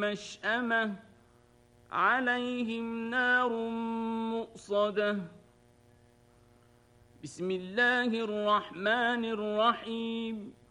مشأمة عليهم نار مؤصدة بسم الله الرحمن الرحيم